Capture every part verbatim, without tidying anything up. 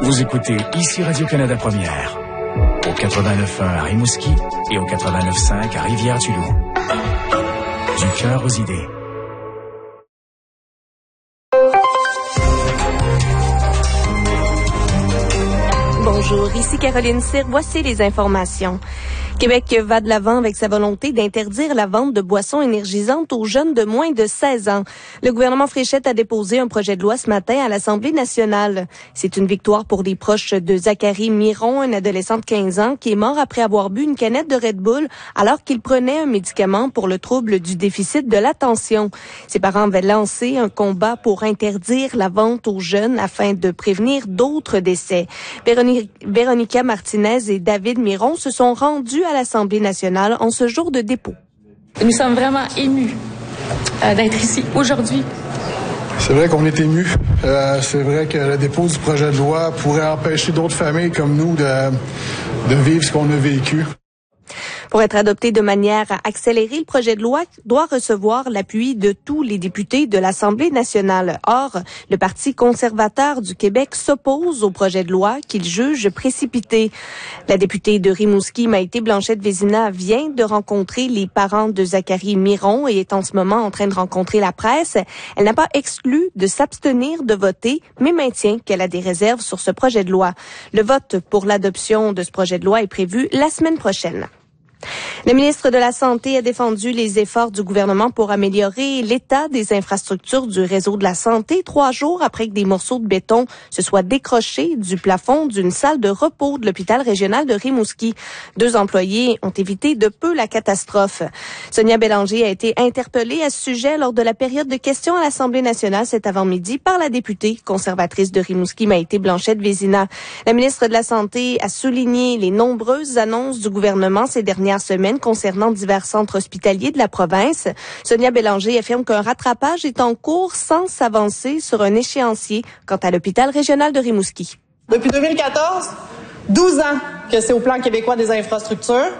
Vous écoutez ici Radio-Canada Première, au quatre-vingt-neuf point un à Rimouski et au quatre-vingt-neuf point cinq à Rivière-du-Loup. Du cœur aux idées. Bonjour, ici Caroline Cyr. Voici les informations. Québec va de l'avant avec sa volonté d'interdire la vente de boissons énergisantes aux jeunes de moins de seize ans. Le gouvernement Fréchette a déposé un projet de loi ce matin à l'Assemblée nationale. C'est une victoire pour les proches de Zachary Miron, un adolescent de quinze ans qui est mort après avoir bu une canette de Red Bull alors qu'il prenait un médicament pour le trouble du déficit de l'attention. Ses parents avaient lancé un combat pour interdire la vente aux jeunes afin de prévenir d'autres décès. Véronique, Véronica Martinez et David Miron se sont rendus à l'Assemblée nationale en ce jour de dépôt. Nous sommes vraiment émus euh, d'être ici aujourd'hui. C'est vrai qu'on est émus. Euh, c'est vrai que le dépôt du projet de loi pourrait empêcher d'autres familles comme nous de, de vivre ce qu'on a vécu. Pour être adopté de manière accélérée, le projet de loi doit recevoir l'appui de tous les députés de l'Assemblée nationale. Or, le Parti conservateur du Québec s'oppose au projet de loi qu'il juge précipité. La députée de Rimouski, Maïté Blanchette-Vézina, vient de rencontrer les parents de Zachary Miron et est en ce moment en train de rencontrer la presse. Elle n'a pas exclu de s'abstenir de voter, mais maintient qu'elle a des réserves sur ce projet de loi. Le vote pour l'adoption de ce projet de loi est prévu la semaine prochaine. Le ministre de la Santé a défendu les efforts du gouvernement pour améliorer l'état des infrastructures du réseau de la santé trois jours après que des morceaux de béton se soient décrochés du plafond d'une salle de repos de l'hôpital régional de Rimouski. Deux employés ont évité de peu la catastrophe. Sonia Bélanger a été interpellée à ce sujet lors de la période de questions à l'Assemblée nationale cet avant-midi par la députée conservatrice de Rimouski, Maïté Blanchette-Vézina. La ministre de la Santé a souligné les nombreuses annonces du gouvernement ces dernières semaines concernant divers centres hospitaliers de la province. Sonia Bélanger affirme qu'un rattrapage est en cours sans s'avancer sur un échéancier quant à l'hôpital régional de Rimouski. Depuis deux mille quatorze, douze ans que c'est au plan québécois des infrastructures.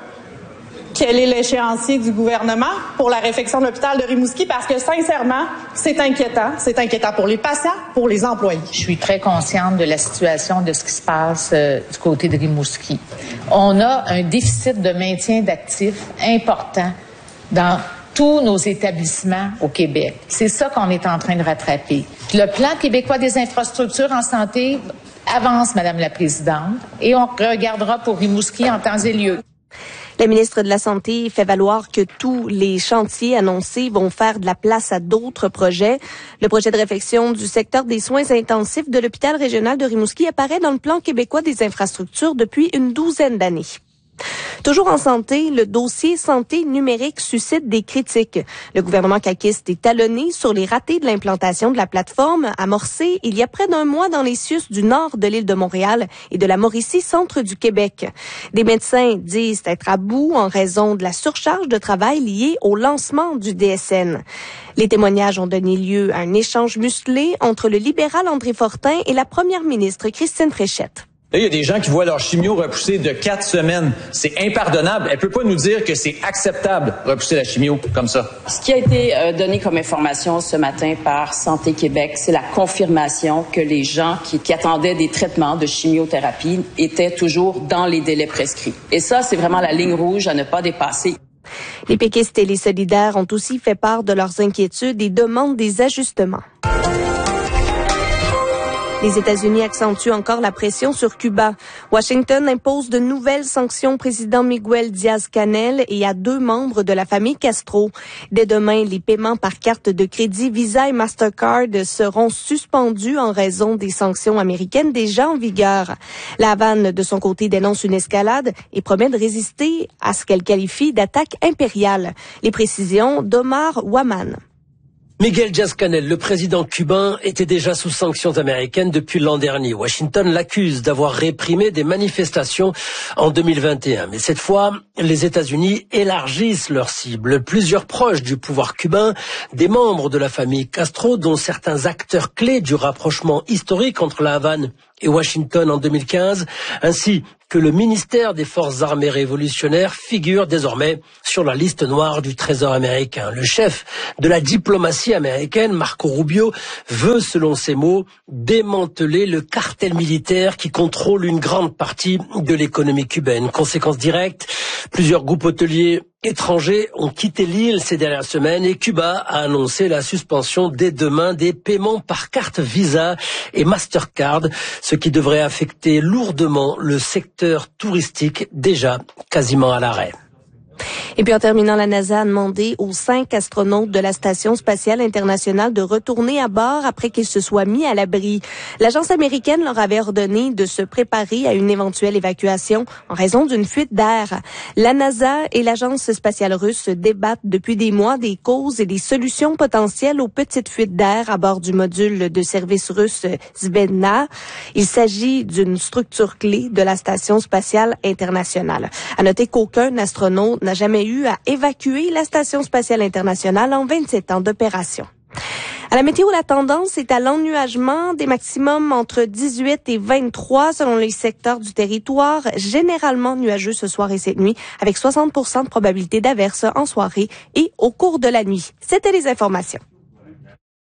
Quel est l'échéancier du gouvernement pour la réfection de l'hôpital de Rimouski? Parce que, sincèrement, c'est inquiétant. C'est inquiétant pour les patients, pour les employés. Je suis très consciente de la situation, de ce qui se passe euh, du côté de Rimouski. On a un déficit de maintien d'actifs important dans tous nos établissements au Québec. C'est ça qu'on est en train de rattraper. Le plan québécois des infrastructures en santé avance, Madame la Présidente, et on regardera pour Rimouski en temps et lieu. La ministre de la Santé fait valoir que tous les chantiers annoncés vont faire de la place à d'autres projets. Le projet de réfection du secteur des soins intensifs de l'hôpital régional de Rimouski apparaît dans le plan québécois des infrastructures depuis une douzaine d'années. Toujours en santé, le dossier santé numérique suscite des critiques. Le gouvernement caquiste est talonné sur les ratés de l'implantation de la plateforme amorcée il y a près d'un mois dans les Cius du nord de l'île de Montréal et de la Mauricie, centre du Québec. Des médecins disent être à bout en raison de la surcharge de travail liée au lancement du D S N. Les témoignages ont donné lieu à un échange musclé entre le libéral André Fortin et la première ministre Christine Fréchette. Là, il y a des gens qui voient leur chimio repousser de quatre semaines. C'est impardonnable. Elle peut pas nous dire que c'est acceptable repousser la chimio comme ça. Ce qui a été euh, donné comme information ce matin par Santé Québec, c'est la confirmation que les gens qui, qui attendaient des traitements de chimiothérapie étaient toujours dans les délais prescrits. Et ça, c'est vraiment la ligne rouge à ne pas dépasser. Les péquistes et les solidaires ont aussi fait part de leurs inquiétudes et demandent des ajustements. Les États-Unis accentuent encore la pression sur Cuba. Washington impose de nouvelles sanctions au président Miguel Diaz-Canel et à deux membres de la famille Castro. Dès demain, les paiements par carte de crédit Visa et Mastercard seront suspendus en raison des sanctions américaines déjà en vigueur. La Havane, de son côté, dénonce une escalade et promet de résister à ce qu'elle qualifie d'attaque impériale. Les précisions d'Omar Waman. Miguel Diaz-Canel, le président cubain, était déjà sous sanctions américaines depuis l'an dernier. Washington l'accuse d'avoir réprimé des manifestations en deux mille vingt et un. Mais cette fois, les États-Unis élargissent leur cible. Plusieurs proches du pouvoir cubain, des membres de la famille Castro, dont certains acteurs clés du rapprochement historique entre la Havane et Washington en deux mille quinze, ainsi que le ministère des Forces armées révolutionnaires figure désormais sur la liste noire du Trésor américain. Le chef de la diplomatie américaine, Marco Rubio, veut, selon ses mots, démanteler le cartel militaire qui contrôle une grande partie de l'économie cubaine. Conséquence directe, plusieurs groupes hôteliers étrangers ont quitté l'île ces dernières semaines et Cuba a annoncé la suspension dès demain des paiements par carte Visa et Mastercard, ce qui devrait affecter lourdement le secteur touristique déjà quasiment à l'arrêt. Et puis en terminant, la NASA a demandé aux cinq astronautes de la Station spatiale internationale de retourner à bord après qu'ils se soient mis à l'abri. L'agence américaine leur avait ordonné de se préparer à une éventuelle évacuation en raison d'une fuite d'air. La NASA et l'agence spatiale russe débattent depuis des mois des causes et des solutions potentielles aux petites fuites d'air à bord du module de service russe Zvezda. Il s'agit d'une structure clé de la Station spatiale internationale. À noter qu'aucun astronaute n'a jamais eu à évacuer la Station spatiale internationale en vingt-sept ans d'opération. À la météo, la tendance est à l'ennuagement, des maximums entre dix-huit et vingt-trois selon les secteurs du territoire, généralement nuageux ce soir et cette nuit, avec soixante pour cent de probabilité d'averse en soirée et au cours de la nuit. C'était les informations.